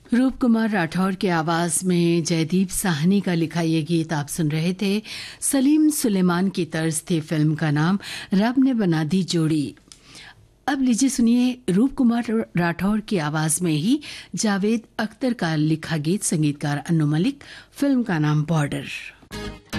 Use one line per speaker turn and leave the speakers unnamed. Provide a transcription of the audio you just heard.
रूप कुमार राठौर की आवाज में जयदीप साहनी का लिखा ये गीत आप सुन रहे थे। सलीम सुलेमान की तर्ज थी फिल्म का नाम रब ने बना दी जोड़ी। अब लीजिए सुनिए रूप कुमार राठौर की आवाज में ही जावेद अख्तर का लिखा गीत, संगीतकार अन्नू मलिक, फिल्म का नाम बॉर्डर।